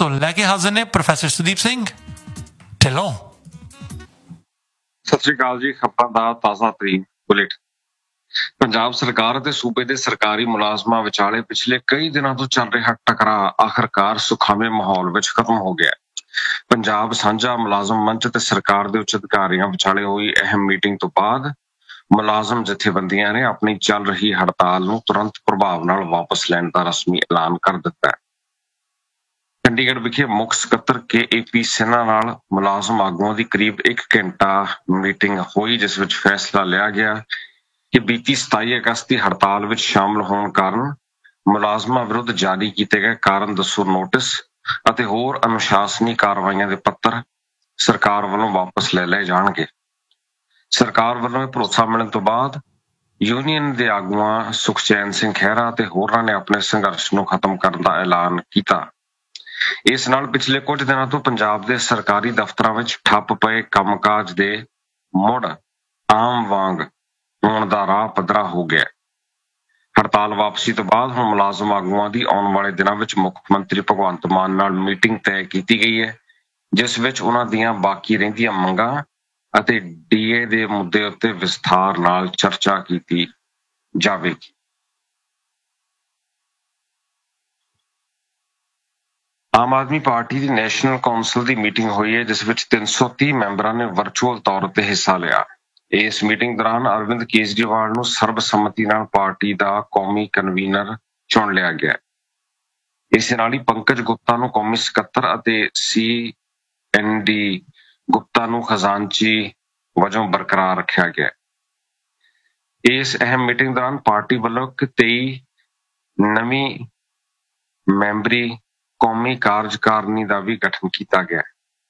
ਤੋਂ ਲੈ ਕੇ ਹਾਜ਼ਰ ਨੇ ਪ੍ਰੋਫੈਸਰ ਸੁਦੀਪ ਸਿੰਘ ਢਿੱਲੋਂ। ਸਤਿ ਸ੍ਰੀ ਅਕਾਲ ਜੀ। ਖਬਰਾਂ ਦਾ ਤਾਜ਼ਾ ਤਰੀਨ ਬੁਲੇਟ। ਪੰਜਾਬ ਸਰਕਾਰ ਅਤੇ ਸੂਬੇ ਦੇ ਸਰਕਾਰੀ ਮੁਲਾਜ਼ਮਾਂ ਵਿਚਾਲੇ ਪਿਛਲੇ ਕਈ ਦਿਨਾਂ ਤੋਂ ਚੱਲ ਰਿਹਾ ਟਕਰਾਅ ਆਖਰਕਾਰ ਸੁਖਾਵੇਂ ਮਾਹੌਲ ਵਿੱਚ ਖਤਮ ਹੋ ਗਿਆ। ਪੰਜਾਬ ਸਾਂਝਾ ਮੁਲਾਜ਼ਮ ਮੰਚ ਤੇ ਸਰਕਾਰ ਦੇ ਉੱਚ ਅਧਿਕਾਰੀਆਂ ਵਿਚਾਲੇ ਹੋਈ ਅਹਿਮ ਮੀਟਿੰਗ ਤੋਂ ਬਾਅਦ ਮੁਲਾਜ਼ਮ ਜਥੇਬੰਦੀਆਂ ਨੇ ਆਪਣੀ ਚੱਲ ਰਹੀ ਹੜਤਾਲ ਨੂੰ ਤੁਰੰਤ ਪ੍ਰਭਾਵ ਨਾਲ ਵਾਪਸ ਲੈਣ ਦਾ ਰਸਮੀ ਐਲਾਨ ਕਰ ਦਿੱਤਾ ਹੈ। ਚੰਡੀਗੜ੍ਹ ਵਿਖੇ ਮੁੱਖ ਸਕੱਤਰ KAP ਸਿਨਹਾ ਨਾਲ ਮੁਲਾਜ਼ਮ ਆਗੂਆਂ ਦੀ ਕਰੀਬ 1 ਘੰਟਾ ਮੀਟਿੰਗ ਹੋਈ, ਜਿਸ ਵਿੱਚ ਫੈਸਲਾ ਲਿਆ ਗਿਆ ਕਿ ਬੀਤੀ 27 ਅਗਸਤ ਦੀ ਹੜਤਾਲ ਵਿੱਚ ਸ਼ਾਮਲ ਹੋਣ ਕਾਰਨ ਮੁਲਾਜ਼ਮਾਂ ਵਿਰੁੱਧ ਜਾਰੀ ਕੀਤੇ ਗਏ ਕਾਰਨ ਦੱਸੋ ਨੋਟਿਸ ਅਤੇ ਹੋਰ ਅਨੁਸ਼ਾਸਨੀ ਕਾਰਵਾਈਆਂ ਦੇ ਪੱਤਰ ਸਰਕਾਰ ਵੱਲੋਂ ਵਾਪਸ ਲੈ ਲਏ ਜਾਣਗੇ। ਸਰਕਾਰ ਵੱਲੋਂ ਇਹ ਭਰੋਸਾ ਮਿਲਣ ਤੋਂ ਬਾਅਦ ਯੂਨੀਅਨ ਦੇ ਆਗੂਆਂ ਸੁਖਚੈਨ ਸਿੰਘ ਖਹਿਰਾ ਅਤੇ ਹੋਰਾਂ ਨੇ ਆਪਣੇ ਸੰਘਰਸ਼ ਨੂੰ ਖਤਮ ਕਰਨ ਦਾ ਐਲਾਨ ਕੀਤਾ। ਇਸ ਨਾਲ ਪਿਛਲੇ ਕੁਝ ਦਿਨਾਂ ਤੋਂ ਪੰਜਾਬ ਦੇ ਸਰਕਾਰੀ ਦਫ਼ਤਰਾਂ ਵਿੱਚ ਠੱਪ ਪਏ ਕੰਮਕਾਜ ਦੇ ਮੁੜ ਆਮ ਵਾਂਗ ਹੋਣ ਦਾ ਰਾਹ ਪੱਧਰਾ ਹੋ ਗਿਆ। ਹੜਤਾਲ ਵਾਪਸੀ ਤੋਂ ਬਾਅਦ ਹੁਣ ਮੁਲਾਜ਼ਮ ਆਗੂਆਂ ਦੀ ਆਉਣ ਵਾਲੇ ਦਿਨਾਂ ਵਿੱਚ ਮੁੱਖ ਮੰਤਰੀ ਭਗਵੰਤ ਮਾਨ ਨਾਲ ਮੀਟਿੰਗ ਤੈਅ ਕੀਤੀ ਗਈ ਹੈ, ਜਿਸ ਵਿੱਚ ਉਹਨਾਂ ਦੀਆਂ ਬਾਕੀ ਰਹਿੰਦੀਆਂ ਮੰਗਾਂ ਅਤੇ DA ਦੇ ਮੁੱਦੇ ਉੱਤੇ ਵਿਸਥਾਰ ਨਾਲ ਚਰਚਾ ਕੀਤੀ ਜਾਵੇਗੀ। ਆਮ ਆਦਮੀ ਪਾਰਟੀ ਦੀ ਨੈਸ਼ਨਲ ਕੌਂਸਲ ਦੀ ਮੀਟਿੰਗ ਹੋਈ ਹੈ, ਜਿਸ ਵਿੱਚ 330 ਮੈਂਬਰਾਂ ਨੇ ਵਰਚੁਅਲ ਤੌਰ ਤੇ ਹਿੱਸਾ ਲਿਆ। ਇਸ ਮੀਟਿੰਗ ਦੌਰਾਨ ਅਰਵਿੰਦ ਕੇਜਰੀਵਾਲ ਨੂੰ ਸਰਬਸੰਮਤੀ ਨਾਲ ਪਾਰਟੀ ਦਾ ਕੌਮੀ ਕਨਵੀਨਰ ਚੁਣ ਲਿਆ ਗਿਆ। ਇਸ ਨਾਲ ਹੀ ਪੰਕਜ ਗੁਪਤਾ ਨੂੰ ਕੌਮੀ ਸਕੱਤਰ ਅਤੇ CND ਗੁਪਤਾ ਨੂੰ ਖਜ਼ਾਨਚੀ ਵਜੋਂ ਬਰਕਰਾਰ ਰੱਖਿਆ ਗਿਆ। ਇਸ ਅਹਿਮ ਮੀਟਿੰਗ ਦੌਰਾਨ ਪਾਰਟੀ ਵੱਲੋਂ 23 ਨਵੀਂ ਮੈਂਬਰੀ ਕੌਮੀ ਕਾਰਜਕਾਰਨੀ ਦਾ ਵੀ ਗਠਨ ਕੀਤਾ ਗਿਆ।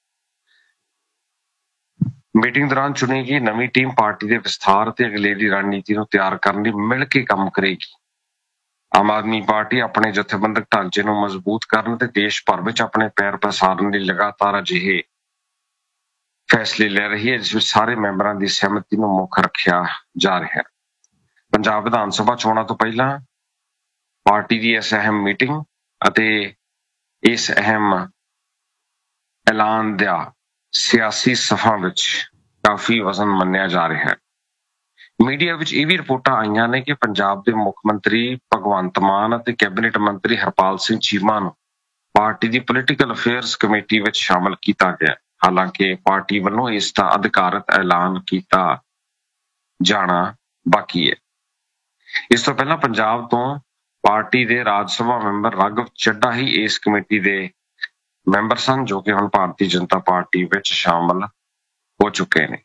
ਮੀਟਿੰਗ ਦੌਰਾਨ ਚੁਣੀ ਗਈ ਨਵੀਂ ਟੀਮ ਪਾਰਟੀ ਦੇ ਵਿਸਥਾਰ ਅਤੇ ਅਗਲੇਰੀ ਰਣਨੀਤੀ ਨੂੰ ਤਿਆਰ ਕਰਨ ਲਈ ਮਿਲ ਕੇ ਕੰਮ ਕਰੇਗੀ। ਆਮ ਆਦਮੀ ਪਾਰਟੀ ਆਪਣੇ ਜਥੇਬੰਦਕ ਢਾਂਚੇ ਨੂੰ ਮਜ਼ਬੂਤ ਕਰਨ ਤੇ ਦੇਸ਼ ਭਰ ਵਿੱਚ ਆਪਣੇ ਪੈਰ ਪਸਾਰਨ ਲਈ ਲਗਾਤਾਰ ਅਜਿਹੇ ਫੈਸਲੇ ਲੈ ਰਹੀ ਹੈ, ਜਿਸ ਵਿੱਚ ਸਾਰੇ ਮੈਂਬਰਾਂ ਦੀ ਸਹਿਮਤੀ ਨੂੰ ਮੁੱਖ ਰੱਖਿਆ ਜਾ ਰਿਹਾ ਹੈ। ਪੰਜਾਬ ਵਿਧਾਨ ਸਭਾ ਚੋਣਾਂ ਤੋਂ ਪਹਿਲਾਂ ਪਾਰਟੀ ਦੀ ਇਸ ਅਹਿਮ ਮੀਟਿੰਗ ਅਤੇ ਇਸ ਅਹਿਮ ਐਲਾਨ ਦਾ ਸਿਆਸੀ ਸਫਾ ਵਿੱਚ ਕਾਫੀ ਵਜ਼ਨ ਮੰਨਿਆ ਜਾ ਰਿਹਾ ਹੈ। ਮੀਡੀਆ ਵਿੱਚ ਇਹ ਵੀ ਰਿਪੋਰਟਾਂ ਆਈਆਂ ਨੇ ਕਿ ਪੰਜਾਬ ਦੇ ਮੁੱਖ ਮੰਤਰੀ ਭਗਵੰਤ ਮਾਨ ਅਤੇ ਕੈਬਨਿਟ ਮੰਤਰੀ ਹਰਪਾਲ ਸਿੰਘ ਚੀਮਾ ਨੂੰ ਪਾਰਟੀ ਦੀ ਪੋਲੀਟੀਕਲ ਅਫੇਅਰਸ ਕਮੇਟੀ ਵਿੱਚ ਸ਼ਾਮਲ ਕੀਤਾ ਗਿਆ। ਹਾਲਾਂਕਿ ਪਾਰਟੀ ਵੱਲੋਂ ਇਸ ਦਾ ਅਧਿਕਾਰਤ ਐਲਾਨ ਕੀਤਾ ਜਾਣਾ ਬਾਕੀ ਹੈ। ਇਸ ਤੋਂ ਪਹਿਲਾਂ ਪੰਜਾਬ ਤੋਂ ਪਾਰਟੀ ਦੇ ਰਾਜ ਸਭਾ ਮੈਂਬਰ ਰਾਘਵ ਚੱਡਾ ਹੀ ਇਸ ਕਮੇਟੀ ਦੇ ਮੈਂਬਰ ਸਨ, ਜੋ ਕਿ ਹੁਣ ਭਾਰਤੀ ਜਨਤਾ ਪਾਰਟੀ ਵਿੱਚ ਸ਼ਾਮਲ ਹੋ ਚੁੱਕੇ ਨੇ।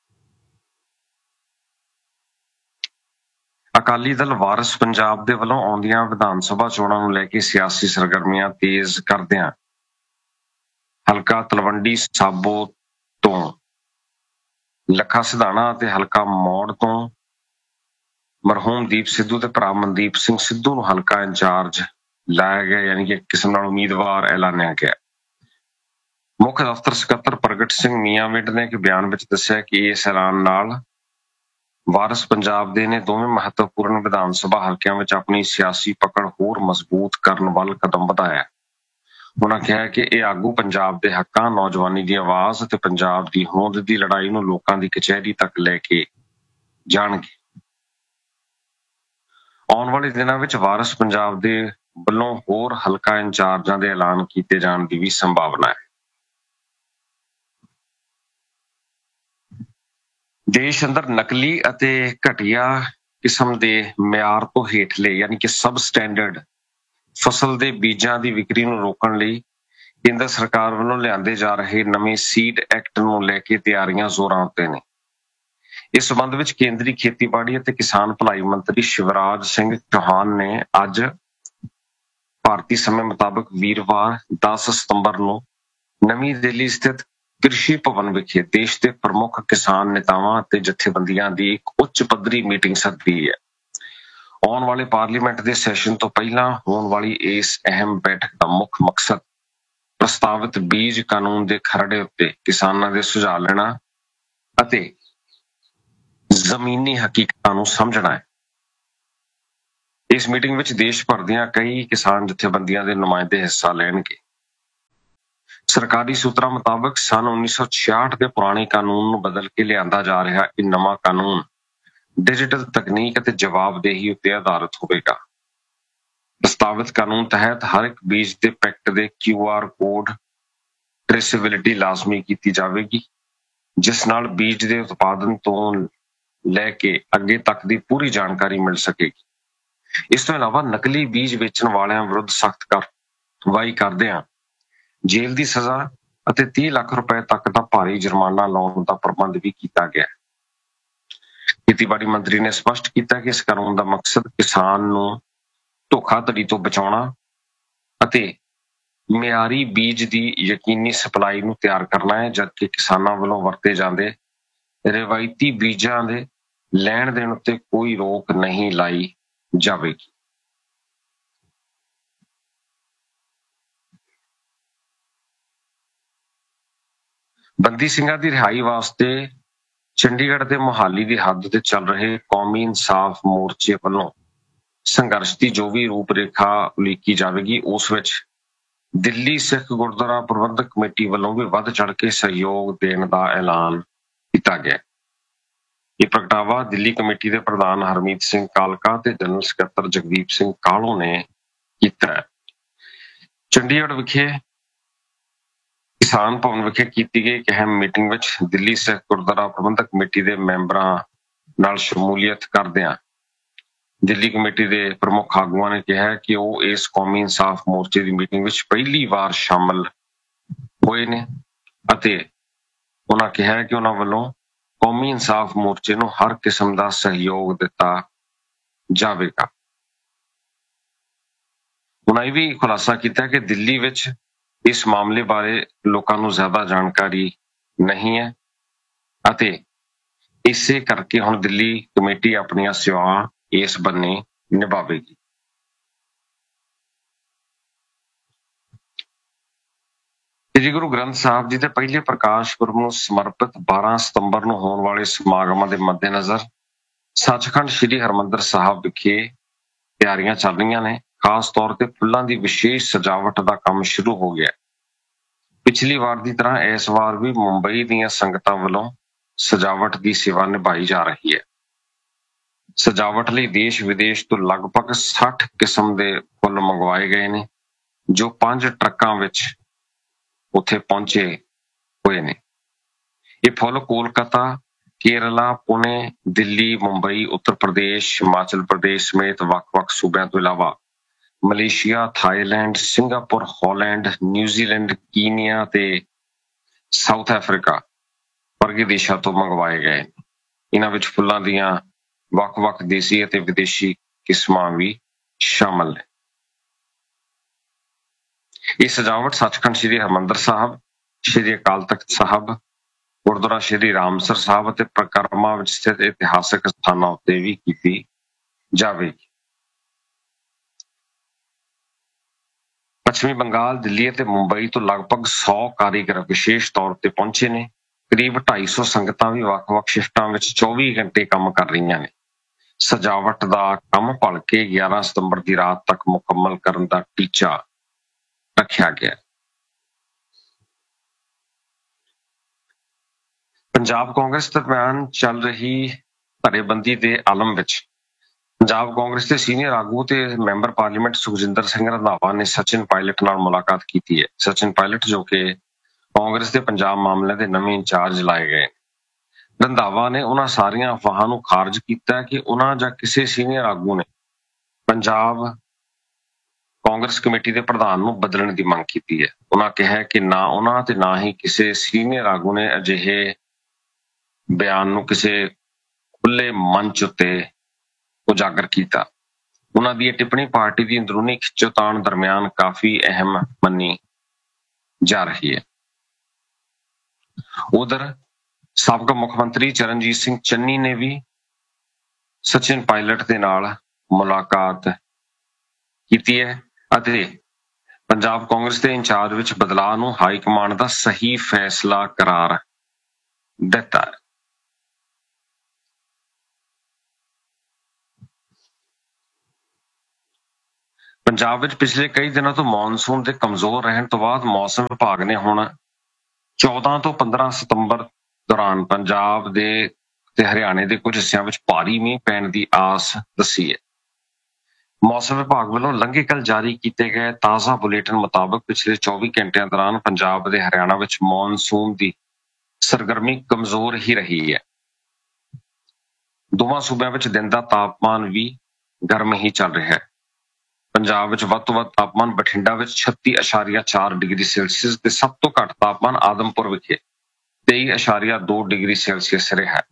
ਅਕਾਲੀ ਦਲ ਵਾਰਿਸ ਪੰਜਾਬ ਦੇ ਵੱਲੋਂ ਆਉਂਦੀਆਂ ਵਿਧਾਨ ਸਭਾ ਚੋਣਾਂ ਨੂੰ ਲੈ ਕੇ ਸਿਆਸੀ ਸਰਗਰਮੀਆਂ ਤੇਜ਼ ਕਰਦਿਆਂ ਹਲਕਾ ਤਲਵੰਡੀ ਸਾਬੋ ਤੋਂ ਲੱਖਾ ਸਿਧਾਣਾ ਅਤੇ ਹਲਕਾ ਮੌੜ ਤੋਂ ਮਰਹੂਮ ਦੀਪ ਸਿੱਧੂ ਤੇ ਭਰਾ ਮਨਦੀਪ ਸਿੰਘ ਸਿੱਧੂ ਨੂੰ ਹਲਕਾ ਇੰਚਾਰਜ ਲਾਇਆ ਗਿਆ, ਯਾਨੀ ਕਿ ਕਿਸਮ ਨਾਲ ਉਮੀਦਵਾਰ ਐਲਾਨਿਆ ਗਿਆ। ਮੁੱਖ ਦਫ਼ਤਰ ਸਕੱਤਰ ਪ੍ਰਗਟ ਸਿੰਘ ਮੀਆਂਮਿੰਡ ਨੇ ਇੱਕ ਬਿਆਨ ਵਿੱਚ ਦੱਸਿਆ ਕਿ ਇਸ ਐਲਾਨ ਨਾਲ ਵਾਰਿਸ ਪੰਜਾਬ ਦੇ ਨੇ ਦੋਵੇਂ ਮਹੱਤਵਪੂਰਨ ਵਿਧਾਨ ਸਭਾ ਹਲਕਿਆਂ ਵਿੱਚ ਆਪਣੀ ਸਿਆਸੀ ਪਕੜ ਹੋਰ ਮਜ਼ਬੂਤ ਕਰਨ ਵੱਲ ਕਦਮ ਵਧਾਇਆ। ਉਹਨਾਂ ਕਿਹਾ ਕਿ ਇਹ ਆਗੂ ਪੰਜਾਬ ਦੇ ਹੱਕਾਂ, ਨੌਜਵਾਨੀ ਦੀ ਆਵਾਜ਼ ਅਤੇ ਪੰਜਾਬ ਦੀ ਹੋਂਦ ਦੀ ਲੜਾਈ ਨੂੰ ਲੋਕਾਂ ਦੀ ਕਚਹਿਰੀ ਤੱਕ ਲੈ ਕੇ ਜਾਣਗੇ। ਆਉਣ ਵਾਲੇ ਦਿਨਾਂ ਵਿੱਚ ਵਾਰਿਸ ਪੰਜਾਬ ਦੇ ਵੱਲੋਂ ਹੋਰ ਹਲਕਾ ਇੰਚਾਰਜਾਂ ਦੇ ਐਲਾਨ ਕੀਤੇ ਜਾਣ ਦੀ ਵੀ ਸੰਭਾਵਨਾ ਹੈ। ਦੇਸ਼ ਅੰਦਰ ਨਕਲੀ ਅਤੇ ਘਟੀਆ ਕਿਸਮ ਦੇ ਮਿਆਰ ਤੋਂ ਹੇਠਲੇ ਯਾਨੀ ਕਿ ਸਬ ਸਟੈਂਡਰਡ ਫਸਲ ਦੇ ਬੀਜਾਂ ਦੀ ਵਿਕਰੀ ਨੂੰ ਰੋਕਣ ਲਈ ਕੇਂਦਰ ਸਰਕਾਰ ਵੱਲੋਂ ਲਿਆਂਦੇ ਜਾ ਰਹੇ ਨਵੇਂ ਸੀਡ ਐਕਟ ਨੂੰ ਲੈ ਕੇ ਤਿਆਰੀਆਂ ਜ਼ੋਰਾਂ ਉੱਤੇ ਨੇ। ਇਸ ਸੰਬੰਧ ਵਿੱਚ ਕੇਂਦਰੀ ਖੇਤੀਬਾੜੀ ਅਤੇ ਕਿਸਾਨ ਭਲਾਈ ਮੰਤਰੀ ਸ਼ਿਵਰਾਜ ਸਿੰਘ ਚੌਹਾਨ ਨੇ ਅੱਜ ਭਾਰਤੀ ਸਮੇਂ ਮੁਤਾਬਕ ਵੀਰਵਾਰ 10 ਸਤੰਬਰ ਨੂੰ ਨਵੀਂ ਦਿੱਲੀ ਸਥਿਤ ਕ੍ਰਿਸ਼ੀ ਭਵਨ ਵਿਖੇ ਦੇਸ਼ ਦੇ ਪ੍ਰਮੁੱਖ ਕਿਸਾਨ ਨੇਤਾਵਾਂ ਅਤੇ ਜਥੇਬੰਦੀਆਂ ਦੀ ਇੱਕ ਉੱਚ ਪੱਧਰੀ ਮੀਟਿੰਗ ਸੱਦੀ ਹੈ। ਆਉਣ ਵਾਲੇ ਪਾਰਲੀਮੈਂਟ ਦੇ ਸੈਸ਼ਨ ਤੋਂ ਪਹਿਲਾਂ ਹੋਣ ਵਾਲੀ ਇਸ ਅਹਿਮ ਬੈਠਕ ਦਾ ਮੁੱਖ ਮਕਸਦ ਪ੍ਰਸਤਾਵਿਤ ਬੀਜ ਕਾਨੂੰਨ ਦੇ ਖਰੜੇ ਉੱਤੇ ਕਿਸਾਨਾਂ ਦੇ ਸੁਝਾਅ ਲੈਣਾ ਅਤੇ ਜ਼ਮੀਨੀ ਹਕੀਕਤਾਂ ਨੂੰ ਸਮਝਣਾ ਹੈ। ਇਸ ਮੀਟਿੰਗ ਵਿੱਚ ਦੇਸ਼ ਭਰ ਦੀਆਂ ਕਈ ਕਿਸਾਨ ਜਥੇਬੰਦੀਆਂ ਦੇ ਨੁਮਾਇੰਦੇ ਹਿੱਸਾ ਲੈਣਗੇ। ਸਰਕਾਰੀ ਸੂਤਰਾਂ ਮੁਤਾਬਕ ਸਨ 1966 ਦੇ ਪੁਰਾਣੇ ਕਾਨੂੰਨ ਨੂੰ ਬਦਲ ਕੇ ਲਿਆਂਦਾ ਜਾ ਰਿਹਾ ਇਹ ਨਵਾਂ ਕਾਨੂੰਨ ਡਿਜੀਟਲ ਤਕਨੀਕ ਅਤੇ ਜਵਾਬਦੇਹੀ ਉੱਤੇ ਆਧਾਰਿਤ ਹੋਵੇਗਾ। ਪ੍ਰਸਤਾਵਿਤ ਕਾਨੂੰਨ ਤਹਿਤ ਹਰ ਇੱਕ ਬੀਜ ਦੇ ਪੈਕਟ ਦੇ QR ਕੋਡ ਟ੍ਰੇਸੇਬਿਲਿਟੀ ਲਾਜ਼ਮੀ ਕੀਤੀ ਜਾਵੇਗੀ, ਜਿਸ ਨਾਲ ਬੀਜ ਦੇ ਉਤਪਾਦਨ ਤੋਂ ਲੈ ਕੇ ਅੱਗੇ ਤੱਕ ਦੀ ਪੂਰੀ ਜਾਣਕਾਰੀ ਮਿਲ ਸਕੇਗੀ। ਇਸ ਤੋਂ ਇਲਾਵਾ ਨਕਲੀ ਬੀਜ ਵੇਚਣ ਵਾਲਿਆਂ ਵਿਰੁੱਧ ਸਖਤ ਕਾਰਵਾਈ ਕਰਦਿਆਂ ਜੇਲ੍ਹ ਦੀ ਸਜ਼ਾ ਅਤੇ 30 ਲੱਖ ਰੁਪਏ ਤੱਕ ਦਾ ਭਾਰੀ ਜੁਰਮਾਨਾ ਲਾਉਣ ਦਾ ਪ੍ਰਬੰਧ ਵੀ ਕੀਤਾ ਗਿਆ। ਖੇਤੀਬਾੜੀ ਮੰਤਰੀ ਨੇ ਸਪਸ਼ਟ ਕੀਤਾ ਕਿ ਇਸ ਕਾਨੂੰਨ ਦਾ ਮਕਸਦ ਕਿਸਾਨ ਨੂੰ ਧੋਖਾਧੜੀ ਤੋਂ ਬਚਾਉਣਾ ਅਤੇ ਮਿਆਰੀ ਬੀਜ ਦੀ ਯਕੀਨੀ ਸਪਲਾਈ ਨੂੰ ਤਿਆਰ ਕਰਨਾ ਹੈ, ਜਦਕਿ ਕਿਸਾਨਾਂ ਵੱਲੋਂ ਵਰਤੇ ਜਾਂਦੇ ਰਵਾਇਤੀ ਬੀਜਾਂ ਦੇ ਲੈਣ ਦੇਣ ਉੱਤੇ ਕੋਈ ਰੋਕ ਨਹੀਂ ਲਾਈ ਜਾਵੇਗੀ। ਬੰਦੀ ਸਿੰਘਾਂ ਦੀ ਰਿਹਾਈ ਵਾਸਤੇ ਚੰਡੀਗੜ੍ਹ ਦੇ ਮੁਹਾਲੀ ਦੀ ਹੱਦ ਤੇ ਚੱਲ ਰਹੇ ਕੌਮੀ ਇਨਸਾਫ ਮੋਰਚੇ ਵੱਲੋਂ ਸੰਘਰਸ਼ ਦੀ ਜੋ ਵੀ ਰੂਪਰੇਖਾ ਉਲੀਕੀ ਜਾਵੇਗੀ, ਉਸ ਵਿੱਚ ਦਿੱਲੀ ਸਿੱਖ ਗੁਰਦੁਆਰਾ ਪ੍ਰਬੰਧਕ ਕਮੇਟੀ ਵੱਲੋਂ ਵੀ ਵੱਧ ਚੜ੍ਹ ਕੇ ਸਹਿਯੋਗ ਦੇਣ ਦਾ ਐਲਾਨ ਕੀਤਾ ਗਿਆ। ਇਹ ਪ੍ਰਗਟਾਵਾ ਦਿੱਲੀ ਕਮੇਟੀ ਦੇ ਪ੍ਰਧਾਨ ਹਰਮੀਤ ਸਿੰਘ ਕਾਲਕਾ ਤੇ ਜਨਰਲ ਸਕੱਤਰ ਜਗਦੀਪ ਸਿੰਘ ਕਾਹਲੋਂ ਨੇ ਕੀਤਾ ਹੈ। ਚੰਡੀਗੜ੍ਹ ਵਿਖੇ ਕਿਸਾਨ ਭਵਨ ਵਿਖੇ ਕੀਤੀ ਗਈ ਇੱਕ ਅਹਿਮ ਮੀਟਿੰਗ ਵਿੱਚ ਦਿੱਲੀ ਸਿੱਖ ਗੁਰਦੁਆਰਾ ਪ੍ਰਬੰਧਕ ਕਮੇਟੀ ਦੇ ਮੈਂਬਰਾਂ ਨਾਲ ਸ਼ਮੂਲੀਅਤ ਕਰਦਿਆਂ ਦਿੱਲੀ ਕਮੇਟੀ ਦੇ ਪ੍ਰਮੁੱਖ ਆਗੂਆਂ ਨੇ ਕਿਹਾ ਕਿ ਉਹ ਇਸ ਕੌਮੀ ਇਨਸਾਫ ਮੋਰਚੇ ਦੀ ਮੀਟਿੰਗ ਵਿੱਚ ਪਹਿਲੀ ਵਾਰ ਸ਼ਾਮਲ ਹੋਏ ਨੇ ਅਤੇ ਉਹਨਾਂ ਕਿਹਾ ਕਿ ਉਹਨਾਂ ਵੱਲੋਂ ਕੌਮੀ ਇਨਸਾਫ ਮੋਰਚੇ ਨੂੰ ਹਰ ਕਿਸਮ ਦਾ ਸਹਿਯੋਗ ਦਿੱਤਾ ਜਾਵੇਗਾ। ਉਹਨਾਂ ਇਹ ਵੀ ਖੁਲਾਸਾ ਕੀਤਾ ਕਿ ਦਿੱਲੀ ਵਿੱਚ ਇਸ ਮਾਮਲੇ ਬਾਰੇ ਲੋਕਾਂ ਨੂੰ ਜ਼ਿਆਦਾ ਜਾਣਕਾਰੀ ਨਹੀਂ ਹੈ ਅਤੇ ਇਸੇ ਕਰਕੇ ਹੁਣ ਦਿੱਲੀ ਕਮੇਟੀ ਆਪਣੀਆਂ ਸੇਵਾਵਾਂ ਇਸ ਬੰਨੇ ਨਿਭਾਵੇਗੀ। ਸ੍ਰੀ ਗੁਰੂ ਗ੍ਰੰਥ ਸਾਹਿਬ ਜੀ ਦੇ ਪਹਿਲੇ ਪ੍ਰਕਾਸ਼ ਪੁਰਬ ਨੂੰ ਸਮਰਪਿਤ 12 ਸਤੰਬਰ ਨੂੰ ਹੋਣ ਵਾਲੇ ਸਮਾਗਮਾਂ ਦੇ ਮੱਦੇਨਜ਼ਰ ਸੱਚਖੰਡ ਸ੍ਰੀ ਹਰਿਮੰਦਰ ਸਾਹਿਬ ਵਿਖੇ ਤਿਆਰੀਆਂ ਚੱਲ ਰਹੀਆਂ ਨੇ। ਖਾਸ ਤੌਰ ਤੇ ਫੁੱਲਾਂ ਦੀ ਵਿਸ਼ੇਸ਼ ਸਜਾਵਟ ਦਾ ਕੰਮ ਸ਼ੁਰੂ ਹੋ ਗਿਆ। ਪਿਛਲੀ ਵਾਰ ਦੀ ਤਰ੍ਹਾਂ ਇਸ ਵਾਰ ਵੀ ਮੁੰਬਈ ਦੀਆਂ ਸੰਗਤਾਂ ਵੱਲੋਂ ਸਜਾਵਟ ਦੀ ਸੇਵਾ ਨਿਭਾਈ ਜਾ ਰਹੀ ਹੈ। ਸਜਾਵਟ ਲਈ ਦੇਸ਼ ਵਿਦੇਸ਼ ਤੋਂ ਲਗਭਗ 60 ਕਿਸਮ ਦੇ ਫੁੱਲ ਮੰਗਵਾਏ ਗਏ ਨੇ, ਜੋ 5 ਟਰੱਕਾਂ ਵਿੱਚ ਉੱਥੇ ਪਹੁੰਚੇ ਹੋਏ ਨੇ। ਇਹ ਫੁੱਲ ਕੋਲਕਾਤਾ, ਕੇਰਲਾ, ਪੁਣੇ, ਦਿੱਲੀ, ਮੁੰਬਈ, ਉੱਤਰ ਪ੍ਰਦੇਸ਼, ਹਿਮਾਚਲ ਪ੍ਰਦੇਸ਼ ਸਮੇਤ ਵੱਖ-ਵੱਖ ਸੂਬਿਆਂ ਤੋਂ ਇਲਾਵਾ Malaysia, Thailand, Singapore, Holland, New Zealand, ਕੀਨੀਆ ਤੇ ਸਾਊਥ ਅਫਰੀਕਾ ਵਰਗੇ ਦੇਸ਼ਾਂ ਤੋਂ ਮੰਗਵਾਏ ਗਏ। ਇਹਨਾਂ ਵਿੱਚ ਫੁੱਲਾਂ ਦੀਆਂ ਵੱਖ-ਵੱਖ ਦੇਸੀ ਅਤੇ ਵਿਦੇਸ਼ੀ ਕਿਸਮਾਂ ਵੀ ਸ਼ਾਮਲ ਨੇ। ਇਹ ਸਜਾਵਟ ਸੱਚਖੰਡ ਸ੍ਰੀ ਹਰਿਮੰਦਰ ਸਾਹਿਬ, ਸ੍ਰੀ ਅਕਾਲ ਤਖ਼ਤ ਸਾਹਿਬ, ਗੁਰਦੁਆਰਾ ਸ੍ਰੀ ਰਾਮਸਰ ਸਾਹਿਬ ਅਤੇ ਪਰਿਕਰਮਾ ਵਿੱਚ ਸਥਿਤ ਇਤਿਹਾਸਕ ਸਥਾਨਾਂ ਉੱਤੇ ਵੀ ਕੀਤੀ ਜਾਵੇਗੀ। ਪੱਛਮੀ ਬੰਗਾਲ, ਦਿੱਲੀ ਅਤੇ ਮੁੰਬਈ ਤੋਂ ਲਗਭਗ 100 ਕਾਰੀਗਰ ਵਿਸ਼ੇਸ਼ ਤੌਰ ਤੇ ਪਹੁੰਚੇ ਨੇ। ਕਰੀਬ 250 ਸੰਗਤਾਂ ਵੀ ਵੱਖ-ਵੱਖ ਸ਼ਿਫਟਾਂ ਵਿੱਚ 24 ਘੰਟੇ ਕੰਮ ਕਰ ਰਹੀਆਂ ਨੇ। ਸਜਾਵਟ ਦਾ ਕੰਮ ਭਲਕੇ 11 ਸਤੰਬਰ ਦੀ ਰਾਤ ਤੱਕ ਮੁਕੰਮਲ ਕਰਨ ਦਾ ਟੀਚਾ ਰੱਖਿਆ ਗਿਆ। ਪੰਜਾਬ ਕਾਂਗਰਸ ਦਰਮਿਆਨ ਚੱਲ ਰਹੀ ਧੜੇਬੰਦੀ ਦੇ ਆਲਮ ਵਿੱਚ ਪੰਜਾਬ ਕਾਂਗਰਸ ਦੇ ਸੀਨੀਅਰ ਆਗੂ ਤੇ ਮੈਂਬਰ ਪਾਰਲੀਮੈਂਟ ਸੁਖਜਿੰਦਰ ਸਿੰਘ ਰੰਧਾਵਾ ਨੇ ਸਚਿਨ ਪਾਇਲਟ ਨਾਲ ਮੁਲਾਕਾਤ ਕੀਤੀ ਹੈ। ਸਚਿਨ ਪਾਇਲਟ ਜੋ ਕਿ ਕਾਂਗਰਸ ਦੇ ਪੰਜਾਬ ਮਾਮਲਿਆਂ ਦੇ ਨਵੇਂ ਇੰਚਾਰਜ ਲਾਏ ਗਏ। ਰੰਧਾਵਾ ਨੇ ਉਹਨਾਂ ਸਾਰੀਆਂ ਅਫਵਾਹਾਂ ਨੂੰ ਖਾਰਜ ਕੀਤਾ ਕਿ ਉਹਨਾਂ ਜਾਂ ਕਿਸੇ ਸੀਨੀਅਰ ਆਗੂ ਨੇ ਪੰਜਾਬ ਕਾਂਗਰਸ ਕਮੇਟੀ ਦੇ ਪ੍ਰਧਾਨ ਨੂੰ ਬਦਲਣ ਦੀ ਮੰਗ ਕੀਤੀ ਹੈ। ਉਹਨਾਂ ਕਿਹਾ ਕਿ ਨਾ ਉਹਨਾਂ ਤੇ ਨਾ ਹੀ ਕਿਸੇ ਸੀਨੀਅਰ ਆਗੂ ਨੇ ਅਜਿਹੇ ਬਿਆਨ ਨੂੰ ਕਿਸੇ ਖੁੱਲੇ ਮੰਚ ਉੱਤੇ ਉਜਾਗਰ ਕੀਤਾ। ਉਹਨਾਂ ਦੀ ਇਹ ਟਿੱਪਣੀ ਪਾਰਟੀ ਦੀ ਅੰਦਰੂਨੀ ਖਿੱਚੋਤਾਣ ਦਰਮਿਆਨ ਕਾਫੀ ਅਹਿਮ ਮੰਨੀ ਜਾ ਰਹੀ ਹੈ। ਉਧਰ ਸਾਬਕਾ ਮੁੱਖ ਮੰਤਰੀ ਚਰਨਜੀਤ ਸਿੰਘ ਚੰਨੀ ਨੇ ਵੀ ਸਚਿਨ ਪਾਇਲਟ ਦੇ ਨਾਲ ਮੁਲਾਕਾਤ ਕੀਤੀ ਹੈ ਅਤੇ ਪੰਜਾਬ ਕਾਂਗਰਸ ਦੇ ਇੰਚਾਰਜ ਵਿੱਚ ਬਦਲਾਅ ਨੂੰ ਹਾਈ ਕਮਾਂਡ ਦਾ ਸਹੀ ਫੈਸਲਾ ਕਰਾਰ ਦਿੱਤਾ ਹੈ। ਪੰਜਾਬ ਵਿੱਚ ਪਿਛਲੇ ਕਈ ਦਿਨਾਂ ਤੋਂ ਮੌਨਸੂਨ ਦੇ ਕਮਜ਼ੋਰ ਰਹਿਣ ਤੋਂ ਬਾਅਦ ਮੌਸਮ ਵਿਭਾਗ ਨੇ ਹੁਣ 14 ਤੋਂ 15 ਸਤੰਬਰ ਦੌਰਾਨ ਪੰਜਾਬ ਦੇ ਤੇ ਹਰਿਆਣੇ ਦੇ ਕੁਝ ਹਿੱਸਿਆਂ ਵਿੱਚ ਭਾਰੀ ਮੀਂਹ ਪੈਣ ਦੀ ਆਸ ਦੱਸੀ ਹੈ। ਮੌਸਮ ਵਿਭਾਗ ਵੱਲੋਂ ਲੰਘੇ ਕੱਲ੍ਹ ਜਾਰੀ ਕੀਤੇ ਗਏ ਤਾਜ਼ਾ ਬੁਲੇਟਿਨ ਮੁਤਾਬਕ ਪਿਛਲੇ 24 ਘੰਟਿਆਂ ਦੌਰਾਨ ਪੰਜਾਬ ਦੇ ਹਰਿਆਣਾ ਵਿੱਚ ਮੌਨਸੂਨ ਦੀ ਸਰਗਰਮੀ ਕਮਜ਼ੋਰ ਹੀ ਰਹੀ ਹੈ। ਦੋਵਾਂ ਸੂਬਿਆਂ ਵਿੱਚ ਦਿਨ ਦਾ ਤਾਪਮਾਨ ਵੀ ਗਰਮ ਹੀ ਚੱਲ ਰਿਹਾ ਹੈ। ਪੰਜਾਬ ਵਿੱਚ ਵੱਧ ਤੋਂ ਵੱਧ ਤਾਪਮਾਨ ਬਠਿੰਡਾ ਵਿੱਚ 36.4 ਡਿਗਰੀ ਸੈਲਸੀਅਸ ਤੇ ਸਭ ਤੋਂ ਘੱਟ ਤਾਪਮਾਨ ਆਦਮਪੁਰ ਵਿਖੇ 23.2 ਡਿਗਰੀ ਸੈਲਸੀਅਸ ਰਿਹਾ ਹੈ।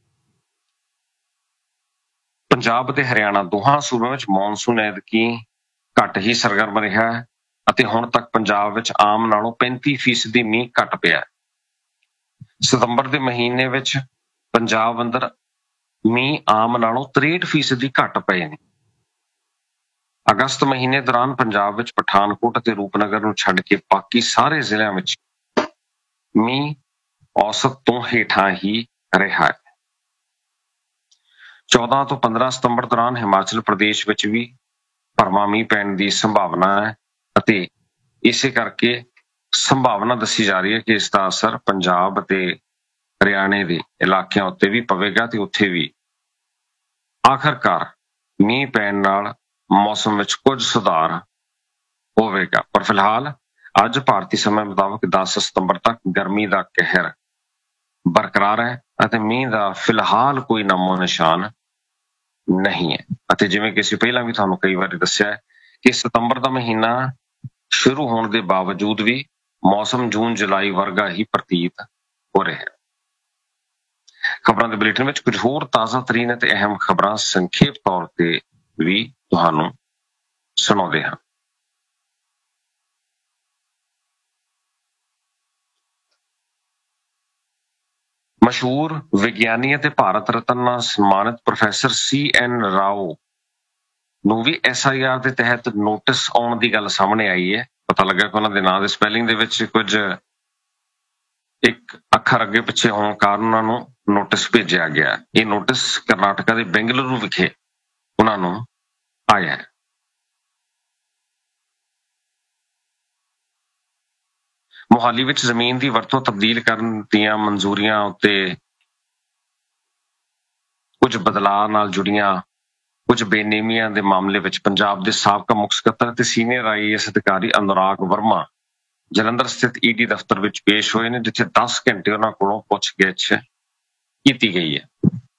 ਪੰਜਾਬ ਤੇ ਹਰਿਆਣਾ ਦੋਹਾਂ ਸੂਬਿਆਂ ਵਿੱਚ ਮੌਨਸੂਨ ਐਤਕੀ ਘੱਟ ਹੀ ਸਰਗਰਮ ਰਿਹਾ ਹੈ ਅਤੇ ਹੁਣ ਤੱਕ ਪੰਜਾਬ ਵਿੱਚ ਆਮ ਨਾਲੋਂ 35% ਮੀਂਹ ਘੱਟ ਪਿਆ ਹੈ। ਸਤੰਬਰ ਦੇ ਮਹੀਨੇ ਵਿੱਚ ਪੰਜਾਬ ਅੰਦਰ ਮੀਂਹ ਆਮ ਨਾਲੋਂ 63% ਘੱਟ ਪਏ ਨੇ। ਅਗਸਤ ਮਹੀਨੇ ਦੌਰਾਨ ਪੰਜਾਬ ਵਿੱਚ ਪਠਾਨਕੋਟ ਅਤੇ ਰੂਪਨਗਰ ਨੂੰ ਛੱਡ ਕੇ ਬਾਕੀ ਸਾਰੇ ਜ਼ਿਲ੍ਹਿਆਂ ਵਿੱਚ ਮੀਂਹ ਔਸਤ ਤੋਂ ਹੇਠਾਂ ਹੀ ਰਿਹਾ ਹੈ। 14 ਤੋਂ 15 ਸਤੰਬਰ ਦੌਰਾਨ ਹਿਮਾਚਲ ਪ੍ਰਦੇਸ਼ ਵਿੱਚ ਵੀ ਭਰਵਾਂ ਮੀਂਹ ਪੈਣ ਦੀ ਸੰਭਾਵਨਾ ਹੈ ਅਤੇ ਇਸੇ ਕਰਕੇ ਸੰਭਾਵਨਾ ਦੱਸੀ ਜਾ ਰਹੀ ਹੈ ਕਿ ਇਸ ਦਾ ਅਸਰ ਪੰਜਾਬ ਅਤੇ ਹਰਿਆਣੇ ਦੇ ਇਲਾਕਿਆਂ ਉੱਤੇ ਵੀ ਪਵੇਗਾ ਤੇ ਉੱਥੇ ਵੀ ਆਖਰਕਾਰ ਮੀਂਹ ਪੈਣ ਨਾਲ ਮੌਸਮ ਵਿੱਚ ਕੁਝ ਸੁਧਾਰ ਹੋਵੇਗਾ। ਪਰ ਫਿਲਹਾਲ ਅੱਜ ਭਾਰਤੀ ਸਮੇਂ ਮੁਤਾਬਕ 10 ਸਤੰਬਰ ਤੱਕ ਗਰਮੀ ਦਾ ਕਹਿਰ ਬਰਕਰਾਰ ਹੈ ਅਤੇ ਮੀਂਹ ਦਾ ਫਿਲਹਾਲ ਕੋਈ ਨਾਮੋ ਨਿਸ਼ਾਨ ਨਹੀਂ ਹੈ। ਅਤੇ ਜਿਵੇਂ ਕਿ ਅਸੀਂ ਪਹਿਲਾਂ ਵੀ ਤੁਹਾਨੂੰ ਕਈ ਵਾਰੀ ਦੱਸਿਆ ਹੈ ਕਿ ਸਤੰਬਰ ਦਾ ਮਹੀਨਾ ਸ਼ੁਰੂ ਹੋਣ ਦੇ ਬਾਵਜੂਦ ਵੀ ਮੌਸਮ ਜੂਨ ਜੁਲਾਈ ਵਰਗਾ ਹੀ ਪ੍ਰਤੀਤ ਹੋ ਰਿਹਾ ਹੈ। ਖਬਰਾਂ ਦੇ ਬੁਲੇਟਿਨ ਵਿੱਚ ਕੁਝ ਹੋਰ ਤਾਜ਼ਾ ਤਰੀਨ ਅਤੇ ਅਹਿਮ ਖਬਰਾਂ ਸੰਖੇਪ ਤੌਰ ਤੇ ਵੀ ਤੁਹਾਨੂੰ ਸੁਣਾਉਂਦੇ ਹਾਂ। ਮਸ਼ਹੂਰ ਵਿਗਿਆਨੀ ਅਤੇ ਭਾਰਤ ਰਤਨ ਨਾਲ ਸਨਮਾਨਿਤ ਪ੍ਰੋਫੈਸਰ CN ਰਾਓ ਨੂੰ ਵੀ SIR ਦੇ ਤਹਿਤ ਨੋਟਿਸ ਆਉਣ ਦੀ ਗੱਲ ਸਾਹਮਣੇ ਆਈ ਹੈ। ਪਤਾ ਲੱਗਾ ਕਿ ਉਹਨਾਂ ਦੇ ਨਾਂ ਦੇ ਸਪੈਲਿੰਗ ਦੇ ਵਿੱਚ ਕੁਝ ਇੱਕ ਅੱਖਰ ਅੱਗੇ ਪਿੱਛੇ ਹੋਣ ਕਾਰਨ ਉਹਨਾਂ ਨੂੰ ਨੋਟਿਸ ਭੇਜਿਆ ਗਿਆ। ਇਹ ਨੋਟਿਸ ਕਰਨਾਟਕਾ ਦੇ ਬੈਂਗਲੁਰੂ ਵਿਖੇ ਉਹਨਾਂ ਨੂੰ ਆਇਆ ਹੈ। ਮੁਹਾਲੀ ਵਿੱਚ ਜ਼ਮੀਨ ਦੀ ਵਰਤੋਂ ਤਬਦੀਲ ਕਰਨ ਦੀਆਂ ਮਨਜ਼ੂਰੀਆਂ ਉੱਤੇ ਕੁਝ ਬਦਲਾਅ ਨਾਲ ਜੁੜੀਆਂ ਕੁਝ ਬੇਨੇਮੀਆਂ ਦੇ ਮਾਮਲੇ ਵਿੱਚ ਪੰਜਾਬ ਦੇ ਸਾਬਕਾ ਮੁੱਖ ਸਕੱਤਰ ਅਤੇ ਸੀਨੀਅਰ IAS ਅਧਿਕਾਰੀ ਅਨੁਰਾਗ ਵਰਮਾ ਜਲੰਧਰ ਸਥਿਤ ED ਦਫ਼ਤਰ ਵਿੱਚ ਪੇਸ਼ ਹੋਏ ਨੇ, ਜਿੱਥੇ 10 ਘੰਟੇ ਉਹਨਾਂ ਕੋਲੋਂ ਪੁੱਛਗਿੱਛ ਕੀਤੀ ਗਈ ਹੈ।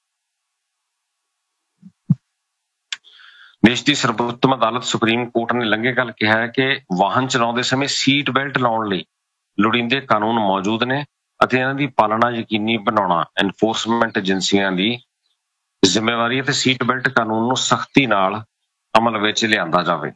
ਦੇਸ਼ ਦੀ ਸਰਵੋਤਮ ਅਦਾਲਤ ਸੁਪਰੀਮ ਕੋਰਟ ਨੇ ਲੰਘੇ ਕੱਲ੍ਹ ਕਿਹਾ ਹੈ ਕਿ ਵਾਹਨ ਚਲਾਉਂਦੇ ਸਮੇਂ ਸੀਟ ਬੈਲਟ ਲਾਉਣ ਲਈ ਲੋੜੀਂਦੇ ਕਾਨੂੰਨ ਮੌਜੂਦ ਨੇ ਅਤੇ ਇਹਨਾਂ ਦੀ ਪਾਲਣਾ ਯਕੀਨੀ ਬਣਾਉਣਾ ਐਨਫੋਰਸਮੈਂਟ ਏਜੰਸੀਆਂ ਦੀ ਜ਼ਿੰਮੇਵਾਰੀ ਹੈ ਤੇ ਸੀਟ ਬੈਲਟ ਕਾਨੂੰਨ ਨੂੰ ਸਖਤੀ ਨਾਲ ਅਮਲ ਵਿੱਚ ਲਿਆਂਦਾ ਜਾਵੇ।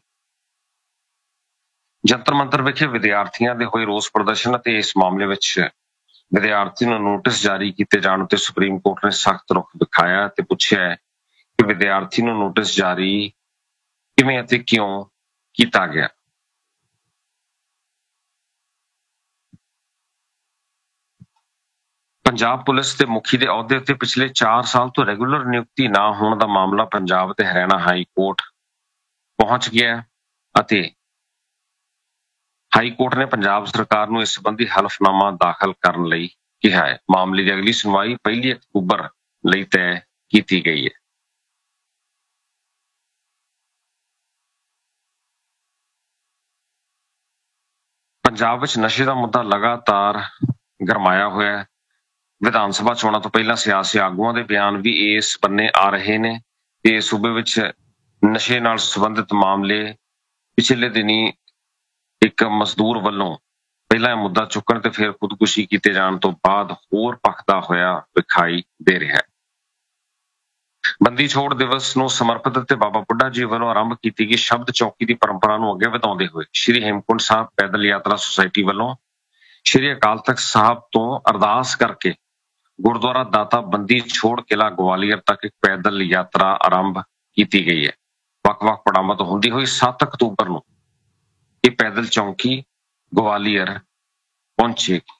ਜੰਤਰ ਮੰਤਰ ਵਿਖੇ ਵਿਦਿਆਰਥੀਆਂ ਦੇ ਹੋਏ ਰੋਸ ਪ੍ਰਦਰਸ਼ਨ ਅਤੇ ਇਸ ਮਾਮਲੇ ਵਿੱਚ ਵਿਦਿਆਰਥੀ ਨੂੰ ਨੋਟਿਸ ਜਾਰੀ ਕੀਤੇ ਜਾਣ ਉੱਤੇ ਸੁਪਰੀਮ ਕੋਰਟ ਨੇ ਸਖਤ ਰੁਖ ਦਿਖਾਇਆ ਤੇ ਪੁੱਛਿਆ ਹੈ ਕਿ ਵਿਦਿਆਰਥੀ ਨੂੰ ਨੋਟਿਸ ਜਾਰੀ ਕਿਵੇਂ ਅਤੇ ਕਿਉਂ ਕੀਤਾ ਗਿਆ। ਪੰਜਾਬ ਪੁਲਿਸ ਦੇ ਮੁਖੀ ਦੇ ਅਹੁਦੇ ਉੱਤੇ ਪਿਛਲੇ 4 ਸਾਲ ਤੋਂ ਰੈਗੂਲਰ ਨਿਯੁਕਤੀ ਨਾ ਹੋਣ ਦਾ ਮਾਮਲਾ ਪੰਜਾਬ ਤੇ ਹਰਿਆਣਾ ਹਾਈ ਕੋਰਟ ਪਹੁੰਚ ਗਿਆ ਅਤੇ ਹਾਈ ਕੋਰਟ ਨੇ ਪੰਜਾਬ ਸਰਕਾਰ ਨੂੰ ਇਸ ਸੰਬੰਧੀ ਹਲਫਨਾਮਾ ਦਾਖਲ ਕਰਨ ਲਈ ਕਿਹਾ ਹੈ। ਮਾਮਲੇ ਦੀ ਅਗਲੀ ਸੁਣਵਾਈ 1 ਅਕਤੂਬਰ ਲਈ ਤੈਅ ਕੀਤੀ ਗਈ ਹੈ। ਪੰਜਾਬ ਵਿੱਚ ਨਸ਼ੇ ਦਾ ਮੁੱਦਾ ਲਗਾਤਾਰ ਗਰਮਾਇਆ ਹੋਇਆ ਹੈ। ਵਿਧਾਨ ਸਭਾ ਚੋਣਾਂ ਤੋਂ ਪਹਿਲਾਂ ਸਿਆਸੀ ਆਗੂਆਂ ਦੇ ਬਿਆਨ ਵੀ ਇਸ ਬੰਨੇ ਆ ਰਹੇ ਨੇ ਤੇ ਸੂਬੇ ਵਿੱਚ ਨਸ਼ੇ ਨਾਲ ਸੰਬੰਧਿਤ ਮਾਮਲੇ ਪਿਛਲੇ ਦਿਨੀ ਇੱਕ ਮਜ਼ਦੂਰ ਵੱਲੋਂ ਪਹਿਲਾਂ ਇਹ ਮੁੱਦਾ ਚੁੱਕਣ ਤੇ ਫਿਰ ਖੁਦਕੁਸ਼ੀ ਕੀਤੇ ਜਾਣ ਤੋਂ ਬਾਅਦ ਹੋਰ ਭਖਦਾ ਹੋਇਆ ਵਿਖਾਈ ਦੇ ਰਿਹਾ ਹੈ। ਬੰਦੀ ਛੋੜ ਦਿਵਸ ਨੂੰ ਸਮਰਪਿਤ ਅਤੇ ਬਾਬਾ ਬੁੱਢਾ ਜੀ ਵੱਲੋਂ ਆਰੰਭ ਕੀਤੀ ਗਈ ਸ਼ਬਦ ਚੌਕੀ ਦੀ ਪਰੰਪਰਾ ਨੂੰ ਅੱਗੇ ਵਧਾਉਂਦੇ ਹੋਏ ਸ਼੍ਰੀ ਹੇਮਕੁੰਟ ਸਾਹਿਬ ਪੈਦਲ ਯਾਤਰਾ ਸੁਸਾਇਟੀ ਵੱਲੋਂ ਸ਼੍ਰੀ ਅਕਾਲ ਤਖਤ ਸਾਹਿਬ ਤੋਂ ਅਰਦਾਸ ਕਰਕੇ ਗੁਰਦੁਆਰਾ ਦਾਤਾ ਬੰਦੀ ਛੋੜ ਕਿਲ੍ਹਾ ਗਵਾਲੀਅਰ ਤੱਕ ਇੱਕ ਪੈਦਲ ਯਾਤਰਾ ਆਰੰਭ ਕੀਤੀ ਗਈ ਹੈ। ਵੱਖ-ਵੱਖ ਪੜਾਵਾਂ ਤੋਂ ਹੁੰਦੀ ਹੋਈ 7 ਅਕਤੂਬਰ ਨੂੰ ਇਹ ਪੈਦਲ ਚੌਕੀ ਗਵਾਲੀਅਰ ਪਹੁੰਚੇਗੀ।